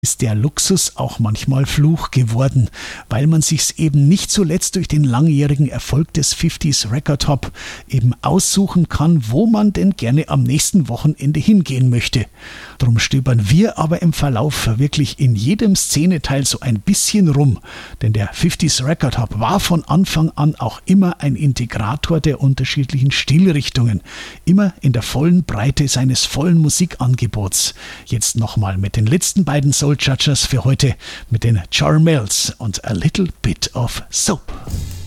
ist der Luxus auch manchmal Fluch geworden, weil man sich's eben nicht zuletzt durch den langjährigen Erfolg des 50s Record Hop eben aussuchen kann, wo man denn gerne am nächsten Wochenende hingehen möchte. Drum stöbern wir aber im Verlauf wirklich in jedem Szeneteil so ein bisschen rum, denn der 50s Record Hop war von Anfang an auch immer ein Integrator der unterschiedlichen Stilrichtungen, immer in der vollen Breite seines vollen Musikangebots. Jetzt nochmal mit den letzten beiden Soul Judgers für heute, mit den Charmels und A Little Bit of Soap.